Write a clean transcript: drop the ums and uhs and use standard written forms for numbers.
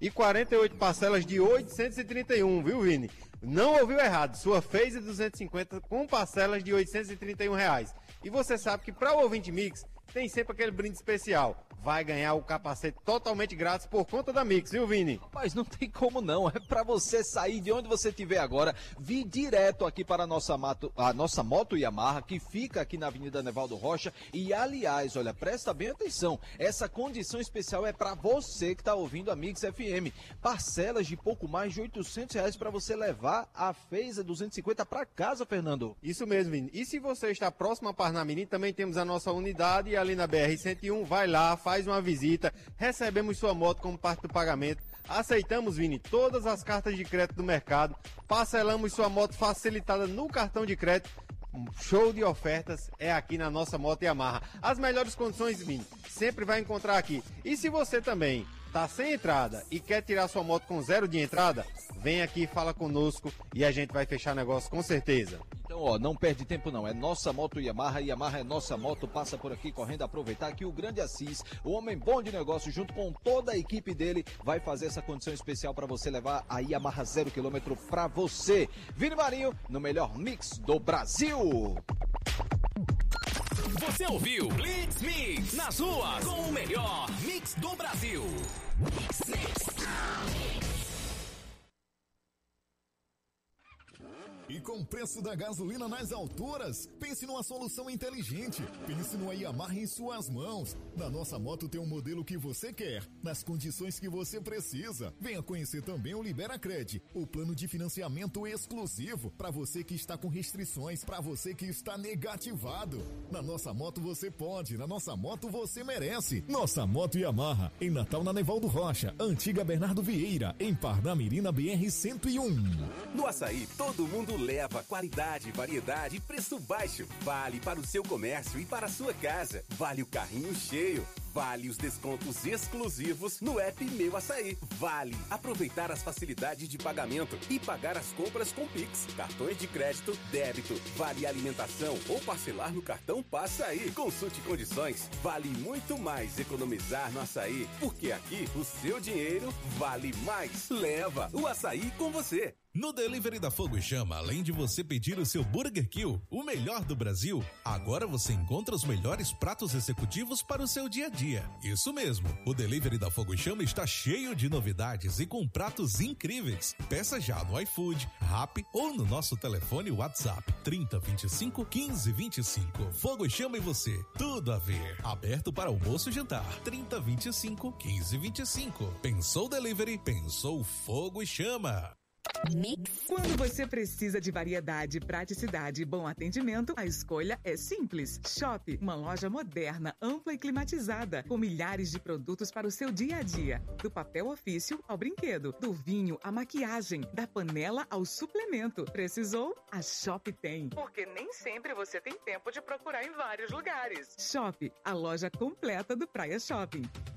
e 48 parcelas de 831, viu, Vini? Não ouviu errado, sua Phaser 250 com parcelas de R$ 831 reais. E você sabe que para o ouvinte Mix tem sempre aquele brinde especial. Vai ganhar o capacete totalmente grátis por conta da Mix, viu, Vini? Mas não tem como não, é pra você sair de onde você estiver agora, vir direto aqui para a nossa moto Yamaha, que fica aqui na Avenida Nevaldo Rocha. E aliás, olha, presta bem atenção, essa condição especial é pra você que tá ouvindo a Mix FM. Parcelas de pouco mais de R$ 800 reais pra você levar a Phaser 250 pra casa, Fernando. Isso mesmo, Vini. E se você está próximo a Parnamirim, também temos a nossa unidade ali na BR-101, vai lá, faz uma visita, recebemos sua moto como parte do pagamento, aceitamos, Vini, todas as cartas de crédito do mercado, parcelamos sua moto facilitada no cartão de crédito. Show de ofertas é aqui na nossa moto Yamaha. As melhores condições, Vini, sempre vai encontrar aqui. E se você também tá sem entrada e quer tirar sua moto com 0 de entrada, vem aqui, fala conosco e a gente vai fechar negócio com certeza. Então, ó, não perde tempo não, é nossa moto Yamaha, Yamaha é nossa moto, passa por aqui correndo, aproveitar que o grande Assis, o homem bom de negócio, junto com toda a equipe dele, vai fazer essa condição especial para você levar a Yamaha 0 km para você. Vini Marinho, no melhor mix do Brasil. Você ouviu Blitz Mix nas ruas com o melhor mix do Brasil. E com o preço da gasolina nas alturas, pense numa solução inteligente. Pense no Yamaha em suas mãos. Na nossa moto tem um modelo que você quer, nas condições que você precisa. Venha conhecer também o Liberacred, o plano de financiamento exclusivo para você que está com restrições, para você que está negativado. Na nossa moto você pode, na nossa moto você merece. Nossa moto Yamaha, em Natal na Nevaldo Rocha, antiga Bernardo Vieira, em Parnamirim na BR-101. No Açaí, todo mundo leva qualidade, variedade e preço baixo. Vale para o seu comércio e para a sua casa. Vale o carrinho cheio. Vale os descontos exclusivos no app Meu Açaí. Vale aproveitar as facilidades de pagamento e pagar as compras com Pix, cartões de crédito, débito, vale alimentação ou parcelar no cartão Passaí. Consulte condições. Vale muito mais economizar no Açaí, porque aqui o seu dinheiro vale mais. Leva o Açaí com você. No Delivery da Fogo e Chama, além de você pedir o seu Burger Kill, o melhor do Brasil, agora você encontra os melhores pratos executivos para o seu dia a dia. Isso mesmo, o Delivery da Fogo e Chama está cheio de novidades e com pratos incríveis. Peça já no iFood, Rappi ou no nosso telefone WhatsApp 3025 1525. Fogo e Chama e você, tudo a ver. Aberto para almoço e jantar 3025 1525. Pensou Delivery, pensou Fogo e Chama. Quando você precisa de variedade, praticidade e bom atendimento, a escolha é simples. Shop, uma loja moderna, ampla e climatizada, com milhares de produtos para o seu dia a dia. Do papel ofício ao brinquedo, do vinho à maquiagem, da panela ao suplemento. Precisou? A Shop tem. Porque nem sempre você tem tempo de procurar em vários lugares. Shop, a loja completa do Praia Shopping.